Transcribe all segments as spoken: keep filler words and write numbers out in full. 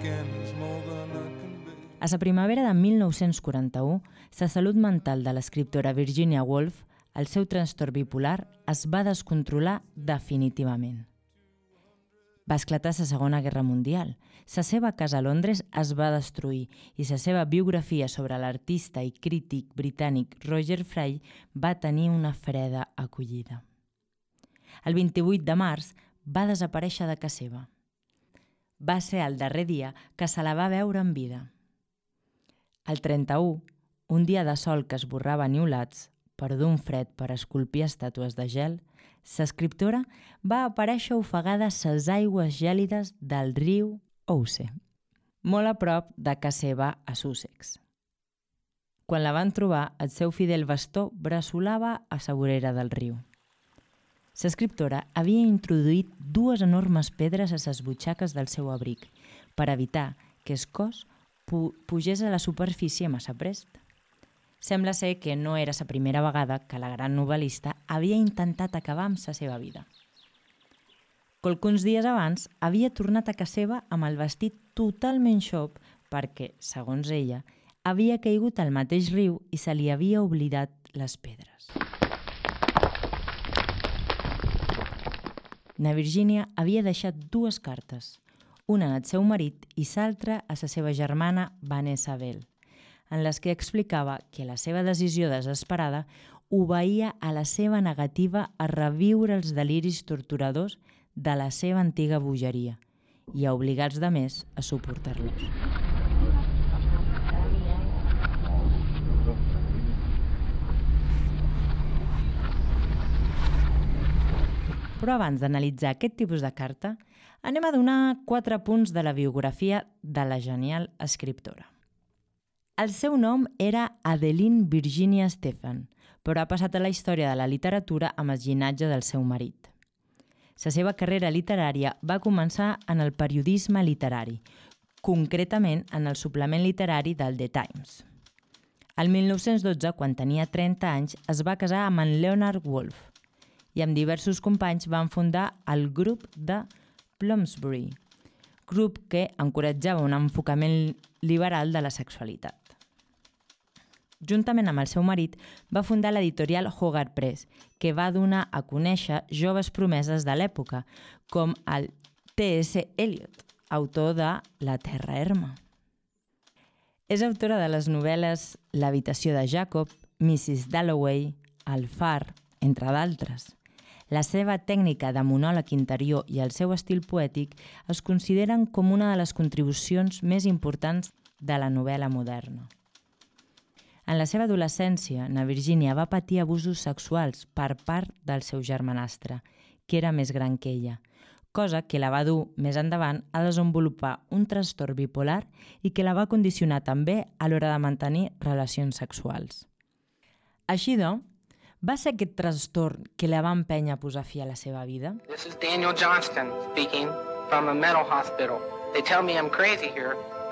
A la primavera de mil nou-cents quaranta-u, la salut mental de l'escriptora Virginia Woolf, el seu trastorn bipolar, es va descontrolar definitivament. Va esclatar la Segona Guerra Mundial, la seva casa a Londres es va destruir i la seva biografia sobre l'artista i crític britànic Roger Fry va tenir una freda acollida. El vint-i-vuit de març va desaparèixer de casa seva. Va ser el darrer dia que se la va veure en vida. El trenta-u, un dia de sol que esborrava niulats, per d'un fred per esculpir estàtues de gel, l'escriptora va aparèixer ofegada a les aigües gèlides del riu Ouse, molt a prop de casa seva a Sussex. Quan la van trobar, el seu fidel bastó bressolava a la vorera del riu. L'escriptora havia introduït dues enormes pedres a les butxaques del seu abric per evitar que el cos pu- pugés a la superfície massa prest. Sembla ser que no era la primera vegada que la gran novel·lista havia intentat acabar amb la seva vida. Qualcuns dies abans havia tornat a casa seva amb el vestit totalment xop perquè, segons ella, havia caigut al mateix riu i se li havia oblidat les pedres. Na Virginia havia deixat dues cartes, una al seu marit i l'altra a la seva germana Vanessa Bell, en les que explicava que la seva decisió desesperada obeïa a la seva negativa a reviure els deliris torturadors de la seva antiga bogeria i a obligar els demés a suportar-los. Però abans d'analitzar aquest tipus de carta, anem a donar quatre punts de la biografia de la genial escriptora. El seu nom era Adeline Virginia Stephan, però ha passat a la història de la literatura amb el llinatge del seu marit. La seva carrera literària va començar en el periodisme literari, concretament en el suplement literari del The Times. El mil nou-cents dotze, quan tenia trenta anys, es va casar amb en Leonard Woolf i amb diversos companys van fundar el grup de Bloomsbury, grup que encoratjava un enfocament liberal de la sexualitat. Juntament amb el seu marit, va fundar l'editorial Hogarth Press, que va donar a conèixer joves promeses de l'època, com el T S Eliot, autor de La terra erma. És autora de les novel·les L'habitació de Jacob, missus Dalloway, El far, entre d'altres. La seva tècnica de monòleg interior i el seu estil poètic es consideren com una de les contribucions més importants de la novel·la moderna. En la seva adolescència, na Virginia va patir abusos sexuals per part del seu germanastre, que era més gran que ella, cosa que la va dur més endavant a desenvolupar un trastorn bipolar i que la va condicionar també a l'hora de mantenir relacions sexuals. Així doncs, va ser aquest trastorn que la va empènyer a posar fi a la seva vida? This is Daniel Johnston speaking from a mental hospital. They tell me I'm crazy here.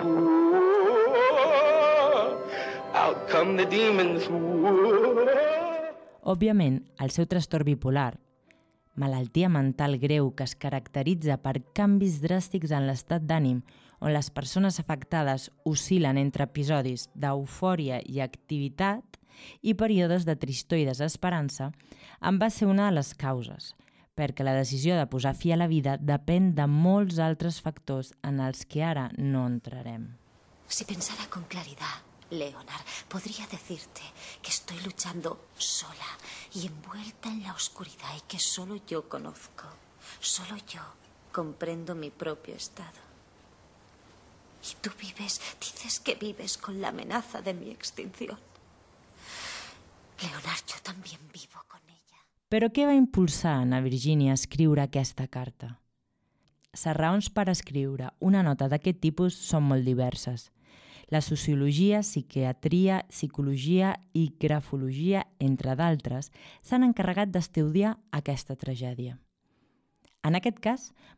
Out come the demons. Òbviament, el seu trastorn bipolar, malaltia mental greu que es caracteritza per canvis dràstics en l'estat d'ànim, on les persones afectades oscil·len entre episodis d'eufòria i activitat i períodes de tristor i desesperança, en va ser una de les causes, perquè la decisió de posar fi a la vida depèn de molts altres factors en els que ara no entrarem. Si pensara con claridad, Leonard, podría decirte que estoy luchando sola y envuelta en la oscuridad y que solo yo conozco, solo yo comprendo mi propio estado. Y tú vives, dices que vives con la amenaza de mi extinción. Leonard, yo también vivo con ella. Però què va impulsar a Virginia a escriure aquesta carta? Les raons per escriure una nota d'aquest tipus són molt diverses. La sociologia, psiquiatria, psicologia i grafologia, entre d'altres, s'han encarregat d'estudiar aquesta tragèdia. En aquest cas,